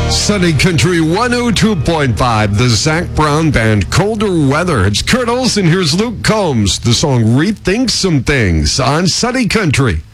Sunny Country 102.5, the Zac Brown Band, Colder Weather. It's Kurt Olson. Here's Luke Combs. The song Rethink Some Things on Sunny Country.